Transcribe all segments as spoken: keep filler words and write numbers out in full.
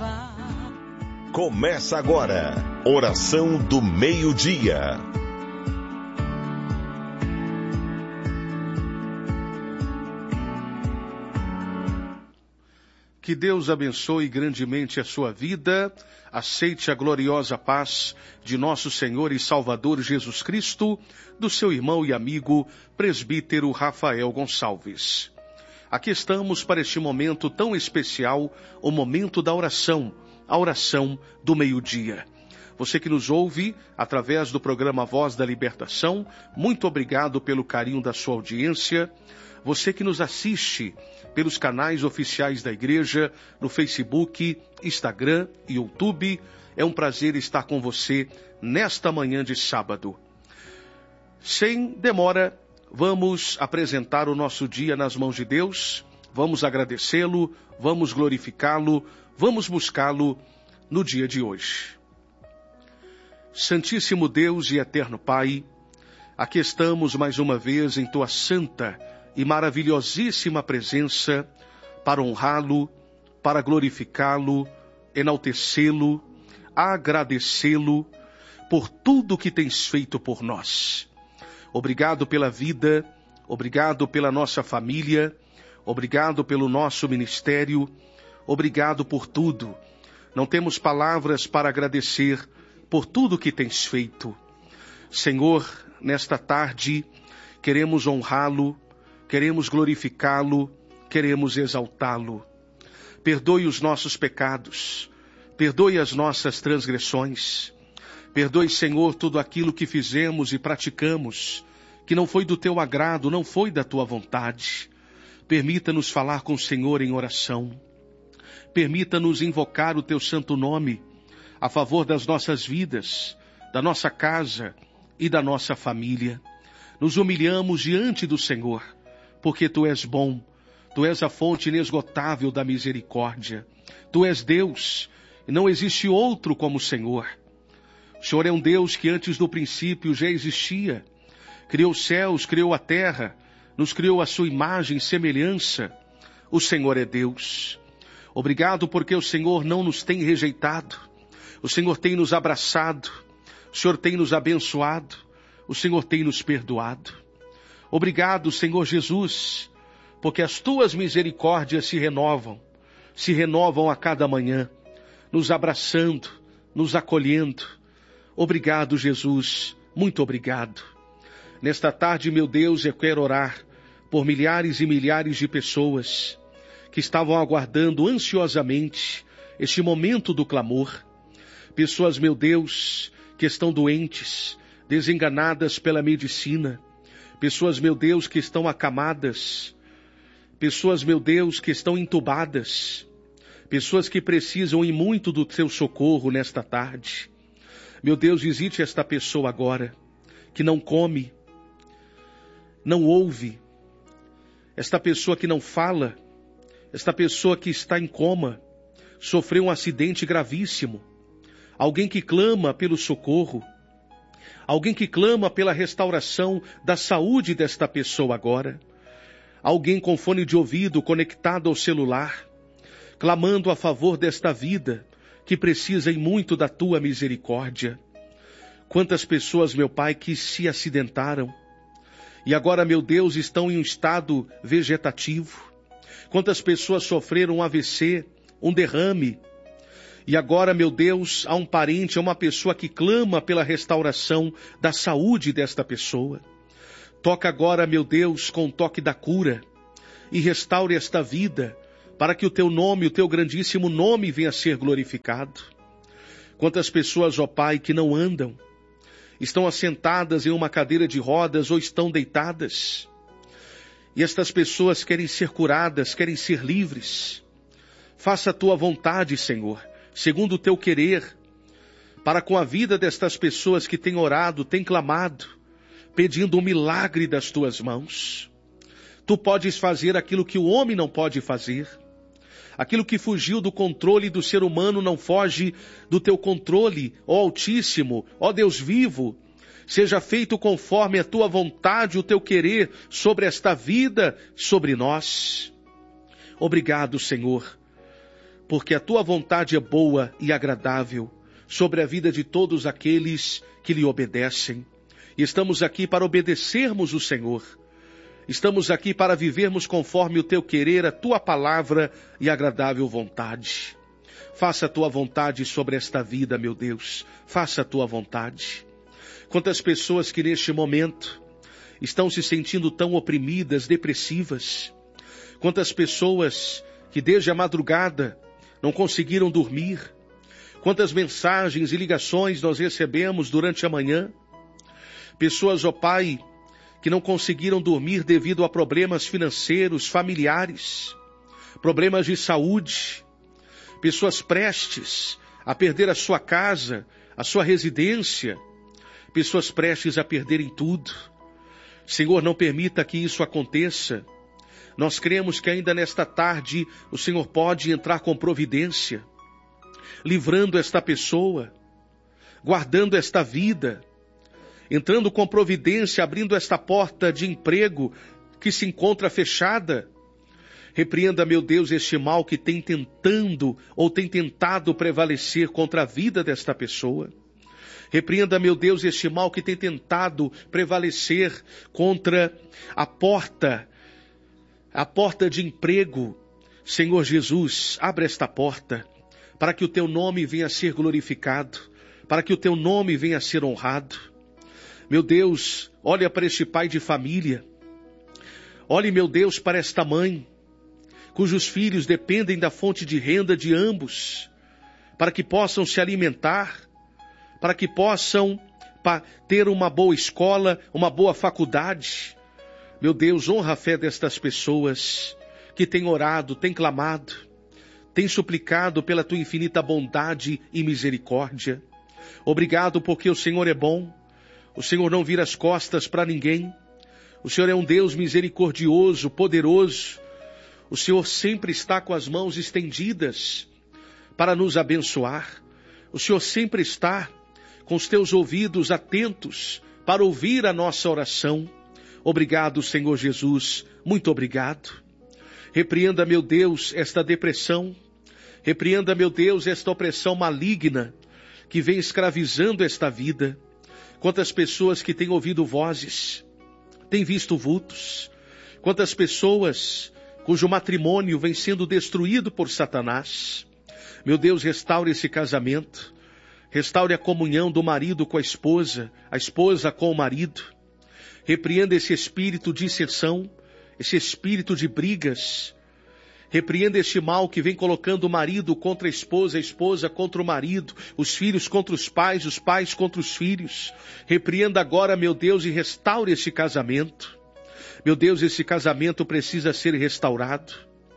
Começa agora, Oração do Meio-Dia. Que Deus abençoe grandemente a sua vida. Aceite a gloriosa paz de nosso Senhor e Salvador Jesus Cristo, do seu irmão e amigo, presbítero Rafael Gonçalves. Aqui estamos para este momento tão especial, o momento da oração, a oração do meio-dia. Você que nos ouve através do programa Voz da Libertação, muito obrigado pelo carinho da sua audiência. Você que nos assiste pelos canais oficiais da igreja, no Facebook, Instagram e YouTube, é um prazer estar com você nesta manhã de sábado. Sem demora, vamos apresentar o nosso dia nas mãos de Deus, vamos agradecê-lo, vamos glorificá-lo, vamos buscá-lo no dia de hoje. Santíssimo Deus e eterno Pai, aqui estamos mais uma vez em Tua santa e maravilhosíssima presença para honrá-lo, para glorificá-lo, enaltecê-lo, agradecê-lo por tudo que tens feito por nós. Obrigado pela vida, obrigado pela nossa família, obrigado pelo nosso ministério, obrigado por tudo. Não temos palavras para agradecer por tudo que tens feito. Senhor, nesta tarde, queremos honrá-lo, queremos glorificá-lo, queremos exaltá-lo. Perdoe os nossos pecados, perdoe as nossas transgressões. Perdoe, Senhor, tudo aquilo que fizemos e praticamos, que não foi do teu agrado, não foi da tua vontade. Permita-nos falar com o Senhor em oração. Permita-nos invocar o teu santo nome a favor das nossas vidas, da nossa casa e da nossa família. Nos humilhamos diante do Senhor, porque Tu és bom, Tu és a fonte inesgotável da misericórdia. Tu és Deus, e não existe outro como o Senhor. O Senhor é um Deus que antes do princípio já existia. Criou os céus, criou a terra, nos criou a sua imagem e semelhança. O Senhor é Deus. Obrigado porque o Senhor não nos tem rejeitado. O Senhor tem nos abraçado. O Senhor tem nos abençoado. O Senhor tem nos perdoado. Obrigado, Senhor Jesus, porque as Tuas misericórdias se renovam, se renovam a cada manhã, nos abraçando, nos acolhendo. Obrigado, Jesus, muito obrigado. Nesta tarde, meu Deus, eu quero orar por milhares e milhares de pessoas que estavam aguardando ansiosamente este momento do clamor. Pessoas, meu Deus, que estão doentes, desenganadas pela medicina. Pessoas, meu Deus, que estão acamadas. Pessoas, meu Deus, que estão entubadas. Pessoas que precisam e muito do teu socorro nesta tarde. Meu Deus, visite esta pessoa agora, que não come, não ouve. Esta pessoa que não fala, esta pessoa que está em coma, sofreu um acidente gravíssimo. Alguém que clama pelo socorro. Alguém que clama pela restauração da saúde desta pessoa agora. Alguém com fone de ouvido conectado ao celular, clamando a favor desta vida, que precisa e muito da Tua misericórdia. Quantas pessoas, meu Pai, que se acidentaram, e agora, meu Deus, estão em um estado vegetativo. Quantas pessoas sofreram um A V C, um derrame, e agora, meu Deus, há um parente, há uma pessoa que clama pela restauração da saúde desta pessoa. Toca agora, meu Deus, com o toque da cura, e restaure esta vida, para que o Teu nome, o Teu grandíssimo nome venha a ser glorificado. Quantas pessoas, ó Pai, que não andam, estão assentadas em uma cadeira de rodas ou estão deitadas, e estas pessoas querem ser curadas, querem ser livres. Faça a Tua vontade, Senhor, segundo o Teu querer, para com a vida destas pessoas que têm orado, têm clamado, pedindo um milagre das Tuas mãos. Tu podes fazer aquilo que o homem não pode fazer. Aquilo que fugiu do controle do ser humano não foge do Teu controle, ó Altíssimo, ó Deus vivo. Seja feito conforme a Tua vontade, o Teu querer sobre esta vida, sobre nós. Obrigado, Senhor, porque a tua vontade é boa e agradável sobre a vida de todos aqueles que lhe obedecem. E estamos aqui para obedecermos o Senhor. Estamos aqui para vivermos conforme o teu querer, a tua palavra e agradável vontade. Faça a tua vontade sobre esta vida, meu Deus. Faça a tua vontade. Quantas pessoas que neste momento estão se sentindo tão oprimidas, depressivas. Quantas pessoas que desde a madrugada não conseguiram dormir. Quantas mensagens e ligações nós recebemos durante a manhã. Pessoas, ó Pai, que não conseguiram dormir devido a problemas financeiros, familiares, problemas de saúde. Pessoas prestes a perder a sua casa, a sua residência. Pessoas prestes a perderem tudo. Senhor, não permita que isso aconteça. Nós cremos que ainda nesta tarde o Senhor pode entrar com providência, livrando esta pessoa, guardando esta vida, entrando com providência, abrindo esta porta de emprego que se encontra fechada. Repreenda, meu Deus, este mal que tem tentando ou tem tentado prevalecer contra a vida desta pessoa. Repreenda, meu Deus, este mal que tem tentado prevalecer contra a porta, a porta de emprego. Senhor Jesus, abre esta porta para que o teu nome venha a ser glorificado, para que o teu nome venha a ser honrado. Meu Deus, olha para este pai de família. Olhe, meu Deus, para esta mãe, cujos filhos dependem da fonte de renda de ambos, para que possam se alimentar, para que possam ter uma boa escola, uma boa faculdade. Meu Deus, honra a fé destas pessoas que têm orado, têm clamado, têm suplicado pela tua infinita bondade e misericórdia. Obrigado porque o Senhor é bom, o Senhor não vira as costas para ninguém, o Senhor é um Deus misericordioso, poderoso, o Senhor sempre está com as mãos estendidas para nos abençoar, o Senhor sempre está com os teus ouvidos atentos para ouvir a nossa oração. Obrigado, Senhor Jesus, muito obrigado. Repreenda, meu Deus, esta depressão, repreenda, meu Deus, esta opressão maligna que vem escravizando esta vida. Quantas pessoas que têm ouvido vozes, têm visto vultos, quantas pessoas cujo matrimônio vem sendo destruído por Satanás. Meu Deus, restaure esse casamento, restaure a comunhão do marido com a esposa, a esposa com o marido. Repreenda esse espírito de dissensão, esse espírito de brigas. Repreenda este mal que vem colocando o marido contra a esposa, a esposa contra o marido, os filhos contra os pais, os pais contra os filhos. Repreenda agora, meu Deus, e restaure este casamento. Meu Deus, esse casamento precisa ser restaurado.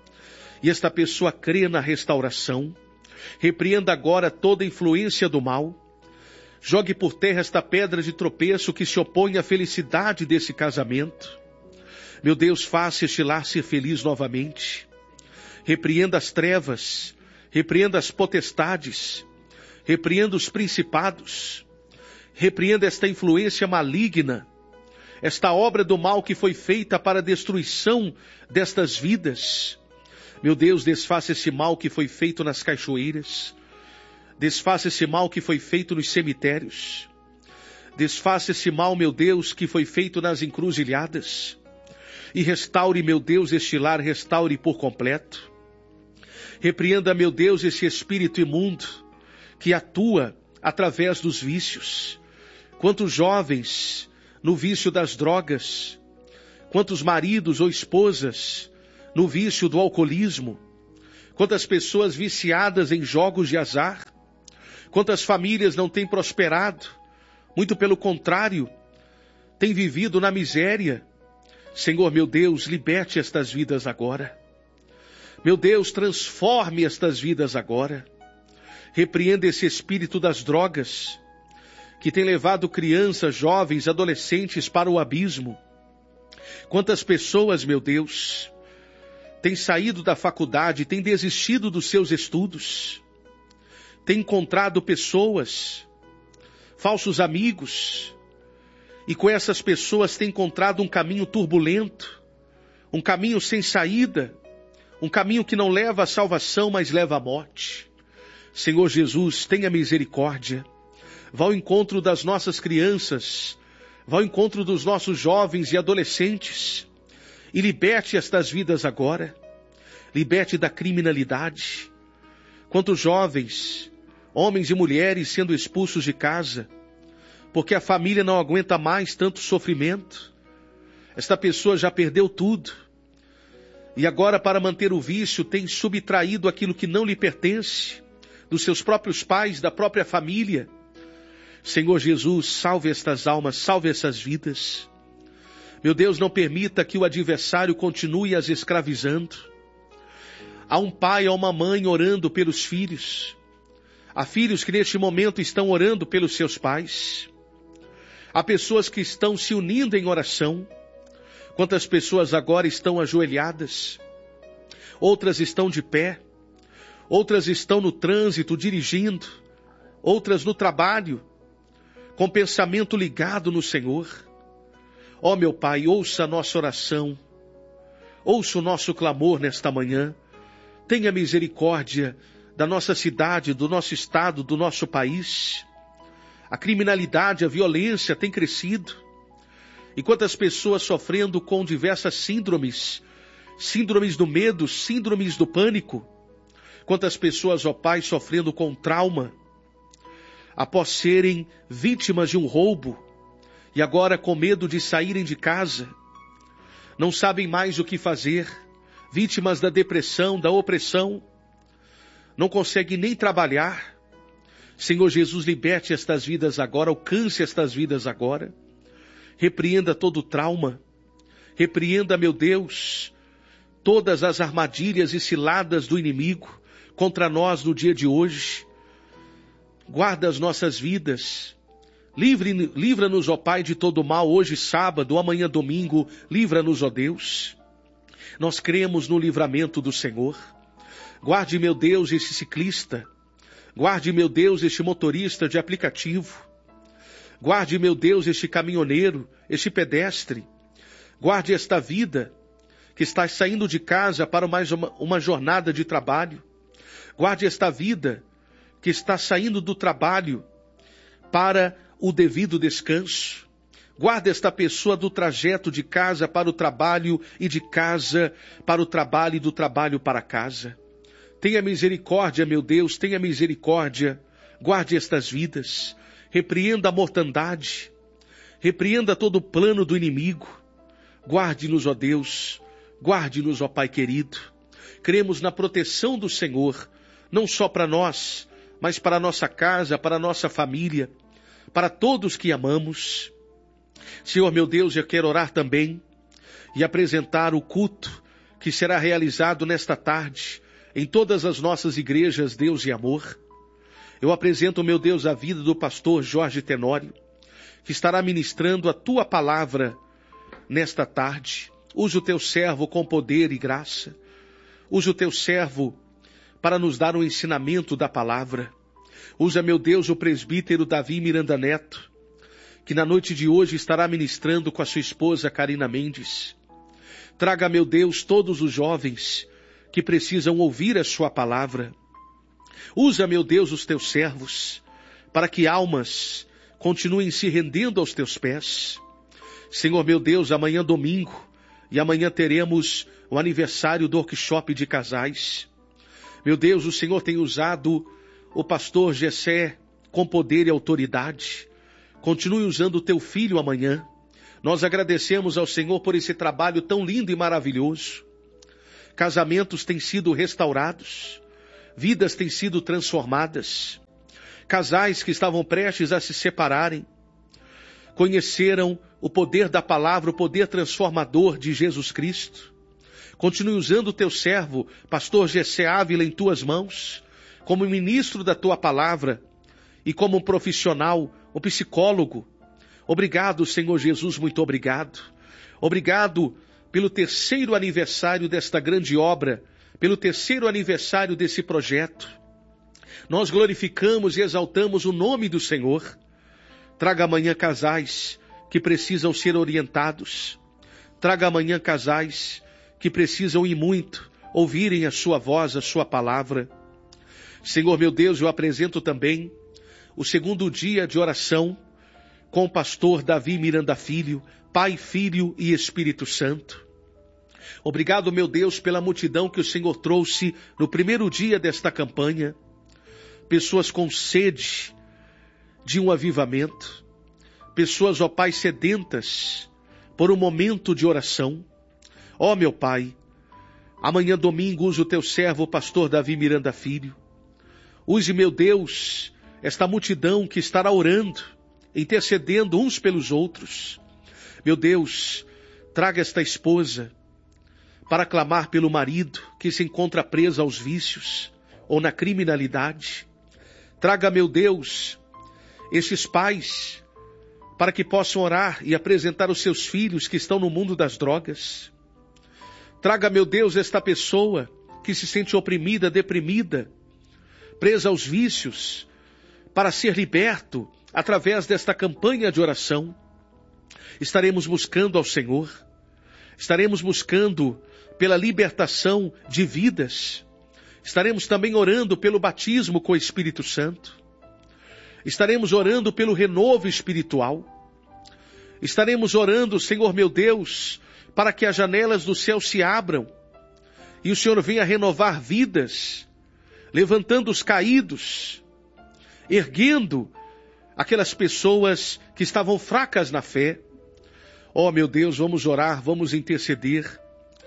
E esta pessoa crê na restauração. Repreenda agora toda a influência do mal. Jogue por terra esta pedra de tropeço que se opõe à felicidade desse casamento. Meu Deus, faça este lar ser feliz novamente. Repreenda as trevas, repreenda as potestades, repreenda os principados, repreenda esta influência maligna, esta obra do mal que foi feita para a destruição destas vidas. Meu Deus, desfaça esse mal que foi feito nas cachoeiras, desfaça esse mal que foi feito nos cemitérios, desfaça esse mal, meu Deus, que foi feito nas encruzilhadas, e restaure, meu Deus, este lar, restaure por completo. Repreenda, meu Deus, esse espírito imundo que atua através dos vícios. Quantos jovens no vício das drogas, quantos maridos ou esposas no vício do alcoolismo, quantas pessoas viciadas em jogos de azar, quantas famílias não têm prosperado, muito pelo contrário, têm vivido na miséria. Senhor, meu Deus, liberte estas vidas agora. Meu Deus, transforme estas vidas agora. Repreenda esse espírito das drogas, que tem levado crianças, jovens, adolescentes para o abismo. Quantas pessoas, meu Deus, têm saído da faculdade, têm desistido dos seus estudos, têm encontrado pessoas, falsos amigos, e com essas pessoas têm encontrado um caminho turbulento, um caminho sem saída, um caminho que não leva à salvação, mas leva à morte. Senhor Jesus, tenha misericórdia. Vá ao encontro das nossas crianças, vá ao encontro dos nossos jovens e adolescentes, e liberte estas vidas agora. Liberte da criminalidade. Quantos jovens, homens e mulheres sendo expulsos de casa, porque a família não aguenta mais tanto sofrimento. Esta pessoa já perdeu tudo. E agora, para manter o vício, tem subtraído aquilo que não lhe pertence, dos seus próprios pais, da própria família. Senhor Jesus, salve estas almas, salve essas vidas. Meu Deus, não permita que o adversário continue as escravizando. Há um pai, há uma mãe orando pelos filhos. Há filhos que neste momento estão orando pelos seus pais. Há pessoas que estão se unindo em oração. Quantas pessoas agora estão ajoelhadas? Outras estão de pé. Outras estão no trânsito, dirigindo. Outras no trabalho, com pensamento ligado no Senhor. Ó meu Pai, ouça a nossa oração. Ouça o nosso clamor nesta manhã. Tenha misericórdia da nossa cidade, do nosso estado, do nosso país. A criminalidade, a violência tem crescido. E quantas pessoas sofrendo com diversas síndromes, síndromes do medo, síndromes do pânico. Quantas pessoas, ó Pai, sofrendo com trauma, após serem vítimas de um roubo, e agora com medo de saírem de casa, não sabem mais o que fazer, vítimas da depressão, da opressão, não conseguem nem trabalhar. Senhor Jesus, liberte estas vidas agora, alcance estas vidas agora. Repreenda todo o trauma. Repreenda, meu Deus, todas as armadilhas e ciladas do inimigo contra nós no dia de hoje. Guarda as nossas vidas. Livre, livra-nos, ó Pai, de todo mal, hoje sábado, amanhã domingo. Livra-nos, ó Deus. Nós cremos no livramento do Senhor. Guarde, meu Deus, esse ciclista. Guarde, meu Deus, este motorista de aplicativo. Guarde, meu Deus, este caminhoneiro, este pedestre. Guarde esta vida que está saindo de casa para mais uma, uma jornada de trabalho. Guarde esta vida que está saindo do trabalho para o devido descanso. Guarde esta pessoa do trajeto de casa para o trabalho e de casa para o trabalho e do trabalho para casa. Tenha misericórdia, meu Deus, tenha misericórdia. Guarde estas vidas. Repreenda a mortandade. Repreenda todo o plano do inimigo. Guarde-nos, ó Deus. Guarde-nos, ó Pai querido. Cremos na proteção do Senhor, não só para nós, mas para a nossa casa, para a nossa família, para todos que amamos. Senhor, meu Deus, eu quero orar também e apresentar o culto que será realizado nesta tarde em todas as nossas igrejas, Deus e amor. Eu apresento, meu Deus, a vida do pastor Jorge Tenório, que estará ministrando a tua palavra nesta tarde. Use o teu servo com poder e graça. Use o teu servo para nos dar um ensinamento da palavra. Usa, meu Deus, o presbítero Davi Miranda Neto, que na noite de hoje estará ministrando com a sua esposa Karina Mendes. Traga, meu Deus, todos os jovens que precisam ouvir a sua palavra. Usa, meu Deus, os teus servos, para que almas continuem se rendendo aos teus pés. Senhor, meu Deus, amanhã domingo, e amanhã teremos o aniversário do workshop de casais. Meu Deus, o Senhor tem usado o pastor Gessé com poder e autoridade. Continue usando o teu filho amanhã. Nós agradecemos ao Senhor por esse trabalho tão lindo e maravilhoso. Casamentos têm sido restaurados. Vidas têm sido transformadas. Casais que estavam prestes a se separarem conheceram o poder da palavra, o poder transformador de Jesus Cristo. Continue usando o teu servo, pastor Gessé Ávila, em tuas mãos, como ministro da tua palavra e como um profissional, um psicólogo. Obrigado, Senhor Jesus, muito obrigado. Obrigado pelo terceiro aniversário desta grande obra, pelo terceiro aniversário desse projeto. Nós glorificamos e exaltamos o nome do Senhor. Traga amanhã casais que precisam ser orientados. Traga amanhã casais que precisam ir muito ouvirem a sua voz, a sua palavra. Senhor meu Deus, eu apresento também o segundo dia de oração com o pastor Davi Miranda Filho, Pai, Filho e Espírito Santo. Obrigado, meu Deus, pela multidão que o Senhor trouxe no primeiro dia desta campanha. Pessoas com sede de um avivamento. Pessoas, ó Pai, sedentas por um momento de oração. Ó meu Pai, amanhã domingo use o teu servo, o pastor Davi Miranda Filho. Use, meu Deus, esta multidão que estará orando, intercedendo uns pelos outros. Meu Deus, traga esta esposa para clamar pelo marido que se encontra preso aos vícios ou na criminalidade. Traga, meu Deus, estes pais para que possam orar e apresentar os seus filhos que estão no mundo das drogas. Traga, meu Deus, esta pessoa que se sente oprimida, deprimida, presa aos vícios, para ser liberto através desta campanha de oração. Estaremos buscando ao Senhor, estaremos buscando pela libertação de vidas, estaremos também orando pelo batismo com o Espírito Santo, estaremos orando pelo renovo espiritual, estaremos orando, Senhor meu Deus, para que as janelas do céu se abram e o Senhor venha renovar vidas, levantando os caídos, erguendo aquelas pessoas que estavam fracas na fé. Ó meu Deus, vamos orar, vamos interceder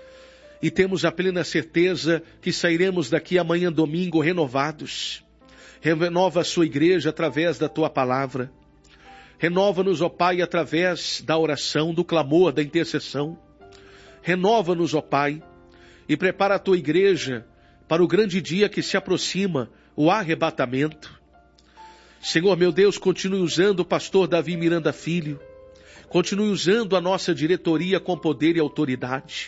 e temos a plena certeza que sairemos daqui amanhã domingo renovados. Renova a sua igreja através da tua palavra. Renova-nos, ó Pai, através da oração, do clamor, da intercessão. Renova-nos, ó Pai, e prepara a tua igreja para o grande dia que se aproxima, o arrebatamento. Senhor meu Deus, continue usando o pastor Davi Miranda Filho, continue usando a nossa diretoria com poder e autoridade.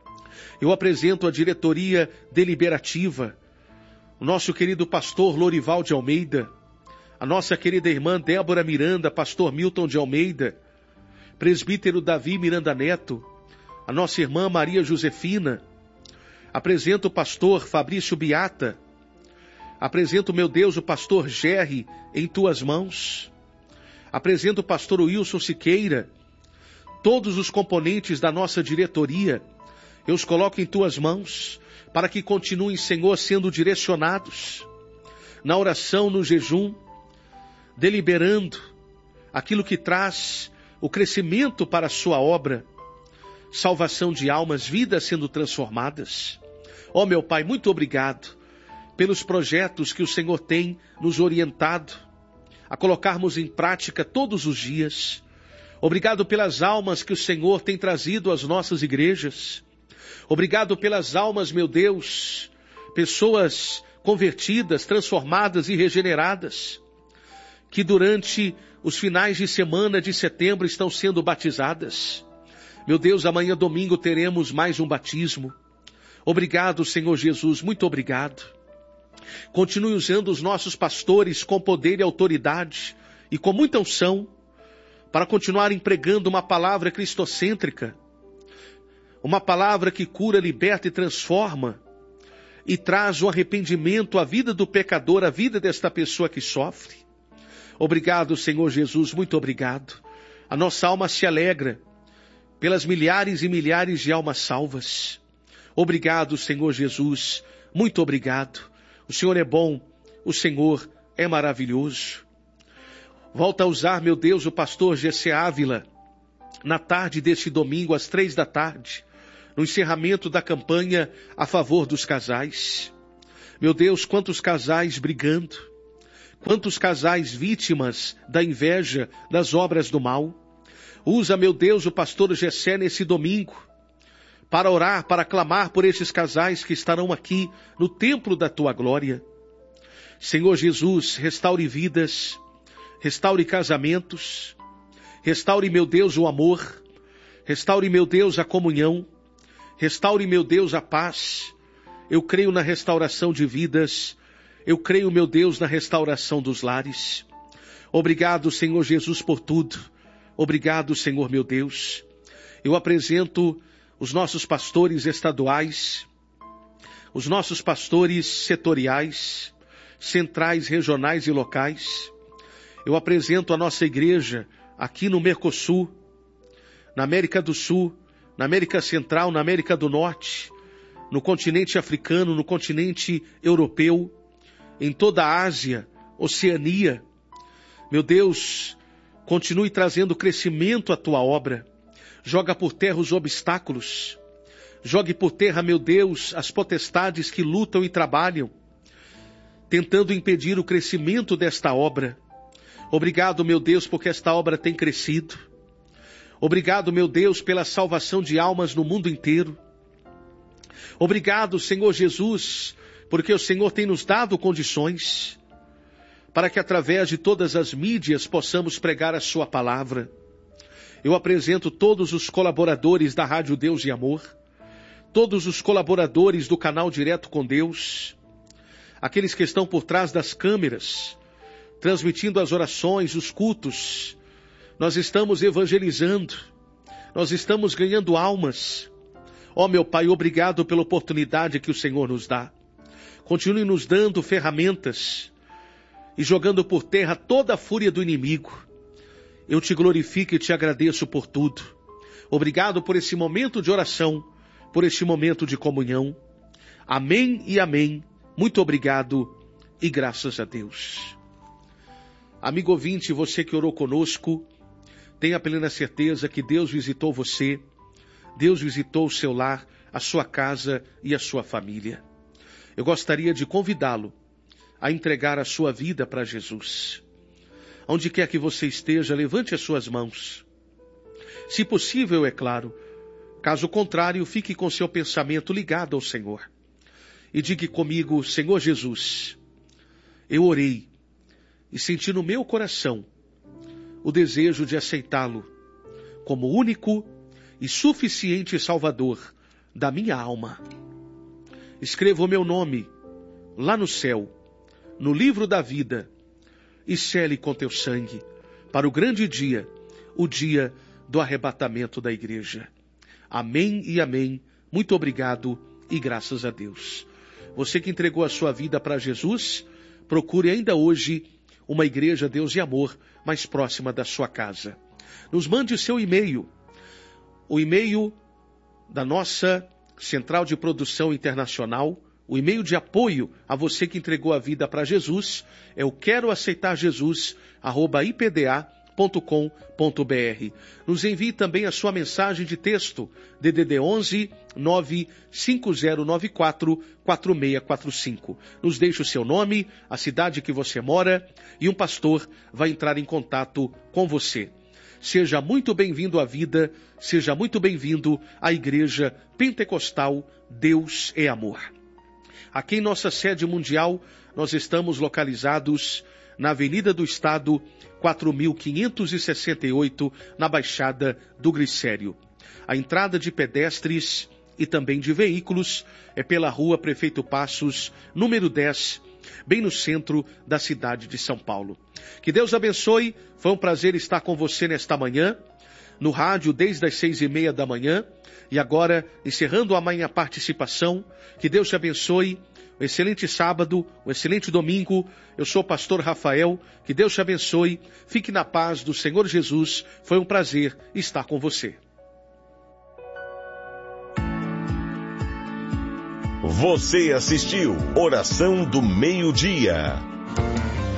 Eu apresento a diretoria deliberativa, o nosso querido pastor Lorival de Almeida, a nossa querida irmã Débora Miranda, pastor Milton de Almeida, presbítero Davi Miranda Neto, a nossa irmã Maria Josefina. Apresento o pastor Fabrício Biata, apresento, meu Deus, o pastor Gerry em tuas mãos. Apresento o pastor Wilson Siqueira. Todos os componentes da nossa diretoria, eu os coloco em tuas mãos, para que continuem, Senhor, sendo direcionados na oração, no jejum, deliberando aquilo que traz o crescimento para a sua obra, salvação de almas, vidas sendo transformadas. Ó meu Pai, muito obrigado pelos projetos que o Senhor tem nos orientado a colocarmos em prática todos os dias. Obrigado pelas almas que o Senhor tem trazido às nossas igrejas. Obrigado pelas almas, meu Deus, pessoas convertidas, transformadas e regeneradas, que durante os finais de semana de setembro estão sendo batizadas. Meu Deus, amanhã domingo teremos mais um batismo. Obrigado, Senhor Jesus, muito obrigado. Continue usando os nossos pastores com poder e autoridade e com muita unção para continuar empregando uma palavra cristocêntrica, uma palavra que cura, liberta e transforma e traz o arrependimento à vida do pecador, à vida desta pessoa que sofre. Obrigado, Senhor Jesus, muito obrigado. A nossa alma se alegra pelas milhares e milhares de almas salvas. Obrigado, Senhor Jesus, muito obrigado. O Senhor é bom, o Senhor é maravilhoso. Volta a usar, meu Deus, o pastor Gessé Ávila, na tarde deste domingo, às três da tarde, no encerramento da campanha a favor dos casais. Meu Deus, quantos casais brigando, quantos casais vítimas da inveja, das obras do mal. Usa, meu Deus, o pastor Gessé nesse domingo, para orar, para clamar por esses casais que estarão aqui no templo da tua glória. Senhor Jesus, restaure vidas, restaure casamentos, restaure, meu Deus, o amor, restaure, meu Deus, a comunhão, restaure, meu Deus, a paz. Eu creio na restauração de vidas, eu creio, meu Deus, na restauração dos lares. Obrigado, Senhor Jesus, por tudo. Obrigado, Senhor, meu Deus. Eu apresento os nossos pastores estaduais, os nossos pastores setoriais, centrais, regionais e locais. Eu apresento a nossa igreja aqui no Mercosul, na América do Sul, na América Central, na América do Norte, no continente africano, no continente europeu, em toda a Ásia, Oceania. Meu Deus, continue trazendo crescimento à tua obra. Joga por terra os obstáculos. Jogue por terra, meu Deus, as potestades que lutam e trabalham, tentando impedir o crescimento desta obra. Obrigado, meu Deus, porque esta obra tem crescido. Obrigado, meu Deus, pela salvação de almas no mundo inteiro. Obrigado, Senhor Jesus, porque o Senhor tem nos dado condições para que através de todas as mídias possamos pregar a sua palavra. Eu apresento todos os colaboradores da Rádio Deus e Amor, todos os colaboradores do canal Direto com Deus, aqueles que estão por trás das câmeras, transmitindo as orações, os cultos. Nós estamos evangelizando, nós estamos ganhando almas. Ó meu Pai, obrigado pela oportunidade que o Senhor nos dá. Continue nos dando ferramentas e jogando por terra toda a fúria do inimigo. Eu te glorifico e te agradeço por tudo. Obrigado por esse momento de oração, por este momento de comunhão. Amém e amém. Muito obrigado e graças a Deus. Amigo ouvinte, você que orou conosco, tenha plena certeza que Deus visitou você, Deus visitou o seu lar, a sua casa e a sua família. Eu gostaria de convidá-lo a entregar a sua vida para Jesus. Onde quer que você esteja, levante as suas mãos. Se possível, é claro. Caso contrário, fique com seu pensamento ligado ao Senhor. E diga comigo: Senhor Jesus, eu orei e senti no meu coração o desejo de aceitá-lo como único e suficiente Salvador da minha alma. Escreva o meu nome lá no céu, no livro da vida, e sele com teu sangue para o grande dia, o dia do arrebatamento da igreja. Amém e amém. Muito obrigado e graças a Deus. Você que entregou a sua vida para Jesus, procure ainda hoje uma igreja Deus e Amor mais próxima da sua casa. Nos mande seu e-mail. O e-mail da nossa Central de Produção Internacional, o e-mail de apoio a você que entregou a vida para Jesus, é o quero aceitar Jesus, arroba i p d a ponto com ponto b r. Nos envie também a sua mensagem de texto, D D D onze, nove cinco zero nove quatro, quatro seis quatro cinco. Nos deixe o seu nome, a cidade que você mora, e um pastor vai entrar em contato com você. Seja muito bem-vindo à vida, seja muito bem-vindo à Igreja Pentecostal Deus é Amor. Aqui em nossa sede mundial, nós estamos localizados na Avenida do Estado, quatro mil quinhentos e sessenta e oito, na Baixada do Glicério. A entrada de pedestres e também de veículos é pela Rua Prefeito Passos, número dez, bem no centro da cidade de São Paulo. Que Deus abençoe, foi um prazer estar com você nesta manhã, no rádio desde as seis e meia da manhã, e agora, encerrando a minha participação, que Deus te abençoe, um excelente sábado, um excelente domingo. Eu sou o pastor Rafael, que Deus te abençoe, fique na paz do Senhor Jesus, foi um prazer estar com você. Você assistiu Oração do Meio-Dia.